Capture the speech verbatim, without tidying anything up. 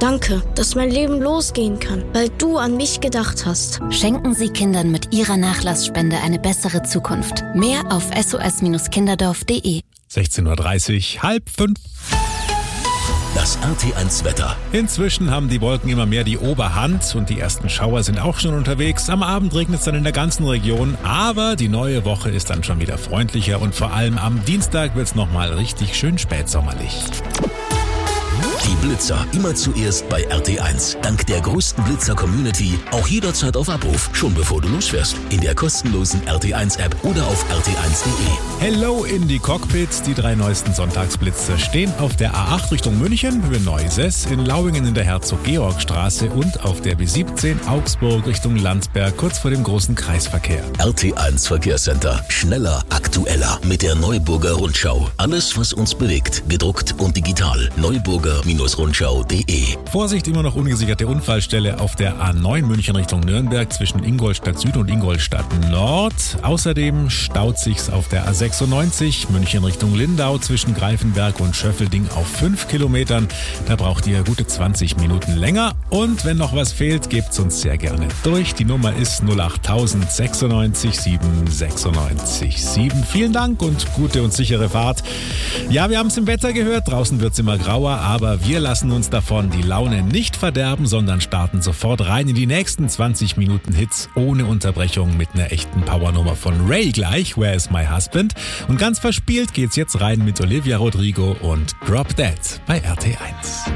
Danke, dass mein Leben losgehen kann, weil du an mich gedacht hast. Schenken Sie Kindern mit Ihrer Nachlassspende eine bessere Zukunft. Mehr auf s o s kinderdorf punkt d e. sechzehn Uhr dreißig, halb fünf. Das R T eins Wetter. Inzwischen haben die Wolken immer mehr die Oberhand und die ersten Schauer sind auch schon unterwegs. Am Abend regnet es dann in der ganzen Region, aber die neue Woche ist dann schon wieder freundlicher und vor allem am Dienstag wird es nochmal richtig schön spätsommerlich. Die Blitzer immer zuerst bei R T eins. Dank der größten Blitzer-Community auch jederzeit auf Abruf, schon bevor du losfährst. In der kostenlosen R T eins App oder auf r t eins punkt d e. Hello in die Cockpits. Die drei neuesten Sonntagsblitzer stehen auf der A acht Richtung München, Höhe Neuses, in Lauingen in der Herzog-Georg-Straße und auf der B siebzehn Augsburg Richtung Landsberg, kurz vor dem großen Kreisverkehr. R T eins Verkehrscenter. Schneller, aktueller mit der Neuburger Rundschau. Alles, was uns bewegt, gedruckt und digital. Neuburger Rundschau punkt d e. Vorsicht, immer noch ungesicherte Unfallstelle auf der A neun München Richtung Nürnberg zwischen Ingolstadt Süd und Ingolstadt Nord. Außerdem staut sich's auf der A sechsundneunzig München Richtung Lindau zwischen Greifenberg und Schöffelding auf fünf Kilometern. Da braucht ihr gute zwanzig Minuten länger. Und wenn noch was fehlt, gebt's uns sehr gerne durch. Die Nummer ist null acht null null sechsundneunzig sieben sechsundneunzig sieben. Vielen Dank und gute und sichere Fahrt. Ja, wir haben es im Wetter gehört. Draußen wird's immer grauer, aber wir lassen uns davon die Laune nicht verderben, sondern starten sofort rein in die nächsten zwanzig Minuten Hits ohne Unterbrechung mit einer echten Powernummer von Ray gleich, Where is my husband? Und ganz verspielt geht's jetzt rein mit Olivia Rodrigo und Drop Dead bei R T eins.